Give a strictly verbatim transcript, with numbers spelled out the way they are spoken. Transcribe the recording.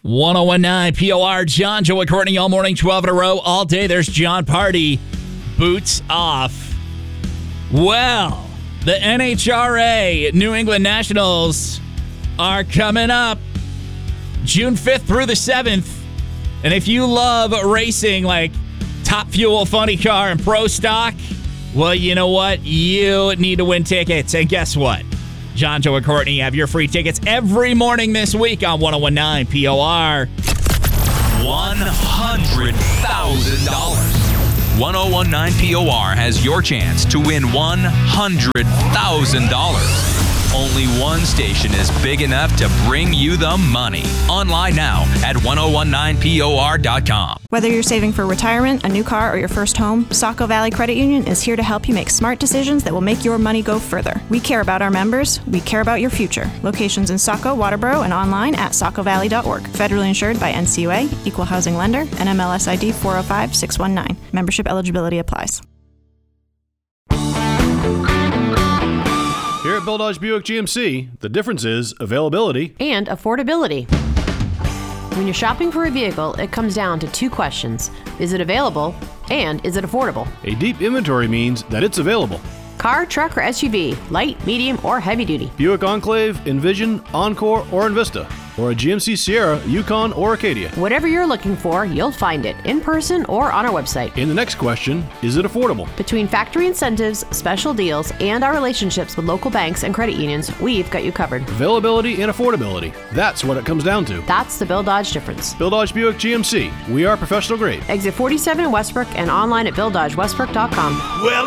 one oh one point nine P O R, John, Joe, and Courtney, all morning, twelve in a row, all day. There's John Party. Boots off. Well, the N H R A New England Nationals are coming up June fifth through the seventh. And if you love racing like Top Fuel, Funny Car, and Pro Stock, well, you know what? You need to win tickets. And guess what? John, Joe, and Courtney have your free tickets every morning this week on one oh one point nine P O R. one hundred thousand dollars. one oh one point nine P O R has your chance to win one hundred thousand dollars. Only one station is big enough to bring you the money. Online now at ten nineteen P O R dot com. Whether you're saving for retirement, a new car, or your first home, Saco Valley Credit Union is here to help you make smart decisions that will make your money go further. We care about our members. We care about your future. Locations in Saco, Waterboro, and online at saco valley dot org. Federally insured by N C U A, Equal Housing Lender, N M L S I D four oh five six one nine. Membership eligibility applies. Here at Bill Dodge Buick G M C, the difference is availability and affordability. When you're shopping for a vehicle, it comes down to two questions. Is it available? And is it affordable? A deep inventory means that it's available. Car, truck, or S U V, light, medium, or heavy duty. Buick Enclave, Envision, Encore, or Envista. Or a G M C Sierra, Yukon, or Acadia. Whatever you're looking for, you'll find it in person or on our website. And the next question, is it affordable? Between factory incentives, special deals, and our relationships with local banks and credit unions, we've got you covered. Availability and affordability. That's what it comes down to. That's the Bill Dodge difference. Bill Dodge Buick G M C. We are professional grade. Exit forty-seven in Westbrook and online at bill dodge westbrook dot com. Well,